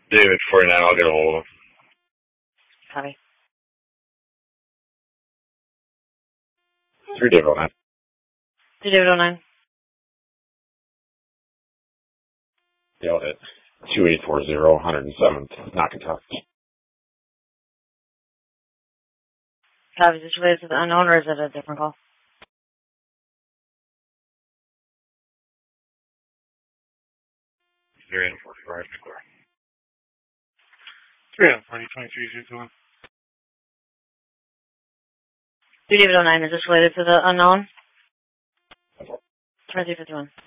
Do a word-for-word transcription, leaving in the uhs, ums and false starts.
David, forty-nine, I'll get a hold of him. Copy. three David oh nine. three David oh nine. Nailed it. two eight four zero, one hundred seventh, Naugatuck. Copy. Is this related to the unknown or is it a different call? three eight four zero, clear. three oh forty, twenty-three, zero two one. three David oh nine. Is this related to the unknown? twenty-three fifty-one.